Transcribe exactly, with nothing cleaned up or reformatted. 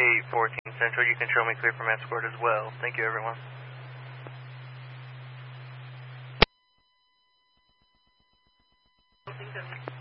eight fourteen Central, you can show me clear from escort as well. Thank you, everyone. I think that